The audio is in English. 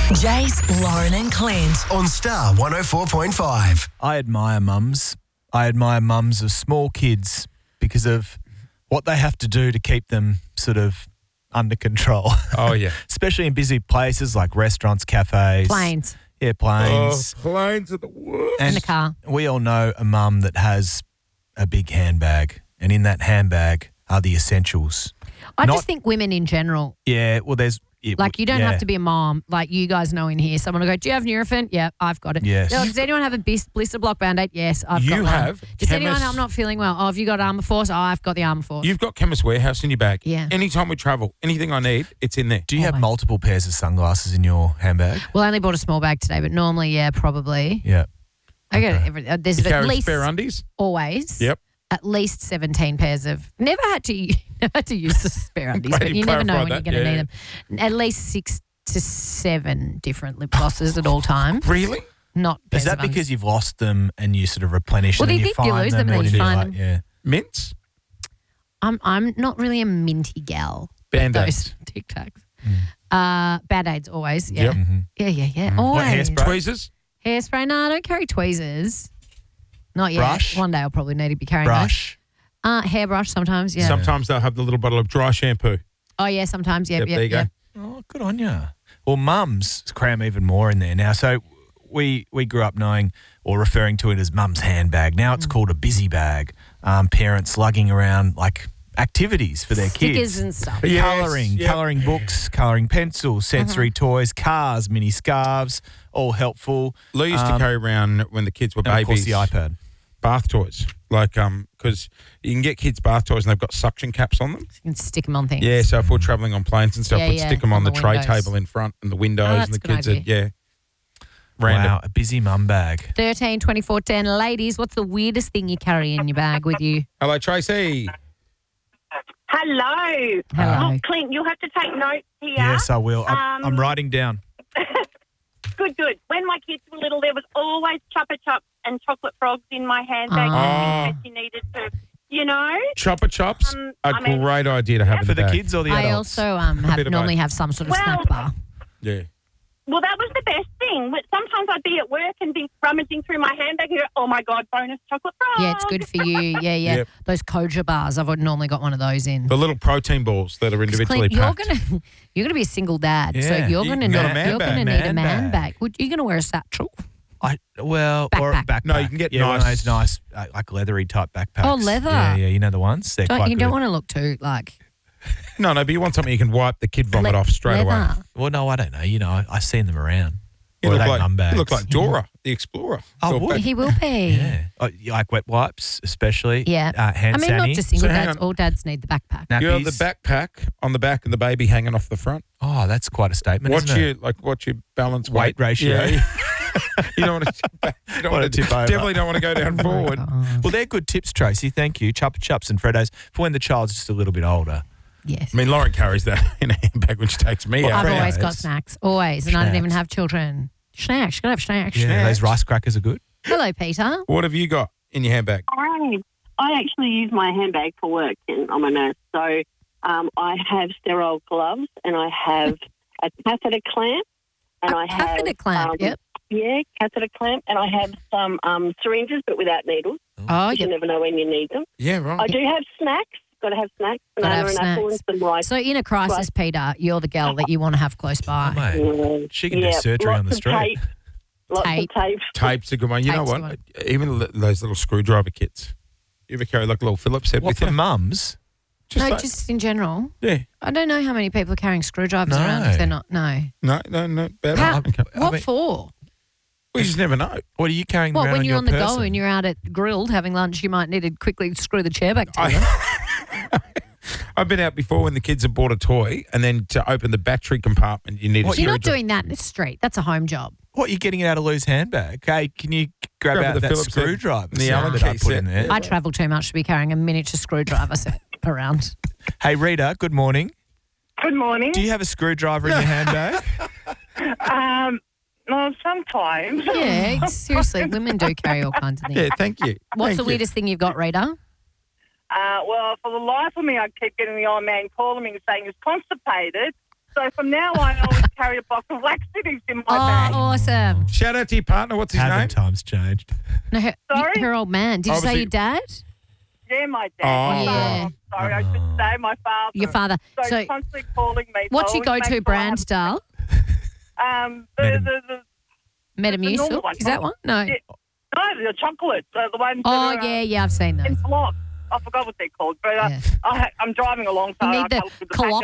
Jace, Lauren and Clint. On Star 104.5. I admire mums. I admire mums of small kids because of what they have to do to keep them sort of under control. Oh, yeah. Especially in busy places like restaurants, cafes. Planes. Yeah, planes. Oh, planes are the worst. In the car. We all know a mum that has a big handbag, and in that handbag are the essentials. I Not- just think women in general, Yeah, well, there's... like you don't have to be a mom. Like you guys know in here, someone will go, do you have Nurofen? Yeah, I've got it. Yes. They're like, does anyone have a blister block Band-Aid? Yes, I've got You one. have Does anyone, Chemist- I'm not feeling well. Oh, have you got Armour Force? Oh, I've got the Armour Force. You've got Chemist Warehouse in your bag. Yeah. Anytime we travel, anything I need, it's in there. Do you have Always. multiple pairs of sunglasses in your handbag? Well, I only bought a small bag today, but normally, yeah, probably. Yeah. I get it. There's You at carry least spare undies? always. Yep. At least 17 pairs of. Never had to use the spare undies, Glad but you you never know when clarified you're going to that, need them. At least 6 to 7 different lip glosses at all times. Really? Not Is pairs that of undies. because you've lost them and you sort of replenish Well, them you and think you find lose them and or then you do find like- them. Yeah. Mints? I'm not really a minty gal. Band-Aids. Those Tic Tacs. Band-Aids always. Yeah. Yep. Yeah. What, Always. hairspray? Tweezers? Hairspray? No, I don't carry tweezers. Not yet. Brush? One day I'll probably need to be carrying Brush. those. Hairbrush sometimes, yeah. Sometimes they'll have the little bottle of dry shampoo. Oh, yeah, sometimes. Yep, Yep, there you go. Oh, good on you. Well, mums cram even more in there now. So we grew up knowing or referring to it as mum's handbag. Now it's called a busy bag. Parents lugging around like activities for their Stickers kids. and stuff. Yes, Colouring, yep. colouring books, colouring pencils, sensory toys, cars, mini scarves, all helpful. Lou used to carry around when the kids were And of course babies. the iPad. Bath toys. Like, because you can get kids bath toys and they've got suction caps on them. You can stick them on things. Yeah, so if we're travelling on planes and stuff, Yeah, we'd yeah, stick them on on the the tray windows. table in front and the windows Oh, and that's the a good kids idea. Random. Wow, a busy mum bag. 13, 24, 10. Ladies, what's the weirdest thing you carry in your bag with you? Hello, Tracy. Hello. Hello. Oh, Clint, you'll have to take notes here. Yes, I will. I'm writing down. Good. When my kids were little, there was always Chupa Chups and chocolate frogs in my handbag Oh. in case you needed to, you know. Chopper Chops, a I mean- great idea to have in For the bag. kids or the I adults? also bit of normally both. have some sort of Well- snack bar. Yeah. Well, that was the best thing. But sometimes I'd be at work and be rummaging through my handbag and go, oh, my God, bonus chocolate frog. Yeah, it's good for you. Yeah. Yep. Those Koja bars, I've normally got one of those in. The little protein balls that are 'Cause, individually Clint, packed. you're gonna be a single dad, so Yeah. you're You gonna got a need, man you're bag. gonna need a Man man bag. bag. You're gonna wear a satchel. Or a Backpack. backpack. No, you can get one of nice- those nice, like leathery type backpacks. Oh, leather. Yeah, you know the ones. They're quite You good. don't want to look too like No, but you want something you can wipe the kid vomit off straight away. leather. Well, no, I don't know. You know, I've seen them around. You Or look they like, mum bags. you look like Dora, the explorer. Oh, Your would back- He will be. Yeah. Oh, you like wet wipes, especially. Yeah. Hand I mean, sanitizer. not just single So hang dads. on. All dads need the backpack. Nappies. You have the backpack on the back and the baby hanging off the front. Oh, that's quite a statement, What's isn't it? what's your balance Weight ratio. Yeah. you don't want to tip back. You don't Wanna want to tip over. Definitely don't want to go down forward. God. Well, they're good tips, Tracy. Thank you. Chupa Chups and Freddos for when the child's just a little bit older. Yes. I mean, Lauren carries that in a handbag when she takes me Well, out. I've Freddos. always got snacks. Always. And I don't even Snacks. have children. Snacks. You've got to have snacks. Yeah, those rice crackers are good. Hello, Peter. What have you got in your handbag? I actually use my handbag for work, and I'm a nurse. So I have sterile gloves, and I have a catheter clamp, and I have Catheter clamp. Yep. Yeah, catheter clamp, and I have some syringes, but without needles. Oh, You yep. never know when you need them. Yeah, right. I do have snacks. Got to have snacks, Gotta banana have and apple, and snacks. some rice. So in a crisis, Peter, you're the girl that you want to have close by. Oh, mate. Mm, She can do surgery lots on the of street. Tape, lots Tape. of tape. Tape's a good one. You know Tape's what? good Even those little screwdriver kits. You ever carry like a little Phillips head What, with for you? mums? Just No, like- just in general. yeah. I don't know how many people are carrying screwdrivers No. around if they're not. No. No. Bad How, one. Okay. what mean- for? We just never know. What are you carrying What, around when on you're your on the go person? and you're out at Grilled having lunch, you might need to quickly screw the chair back together. I've been out before when the kids have bought a toy, and then to open the battery compartment, you need a You're not screwdriver. doing that in the street. That's a home job. What, you're getting it out of Lou's handbag? Hey, can you grab Grab out the that Phillips head, screwdriver the set Allen that I key put in set. there? I travel too much to be carrying a miniature screwdriver set around. Hey, Rita, good morning. Good morning. Do you have a screwdriver in your handbag? No, sometimes. Yeah, seriously, women do carry all kinds of things. Yeah, thank you. What's Thank the you. weirdest thing you've got, Rita? Well, for the life of me, I keep getting the old man calling me and saying he's constipated. So from now on, I always carry a box of laxatives in my Oh, bag. awesome. Shout out to your partner. What's his name? Haven't times changed? No, Sorry? her old man. Did you say Obviously- your dad? Yeah, my dad. Oh. My Yeah. father. Sorry, I should say my father. Your father. So, So he's constantly calling me. what's So your I always go-to make brand, sure I Dal? have, the Metamucil? normal one. Is that one? No. Yeah. No, the chocolate. The ones Oh, that are, yeah, I've seen in those. blocks. I forgot what they're called, but Yeah. I'm driving along. So You I need the come with the packet.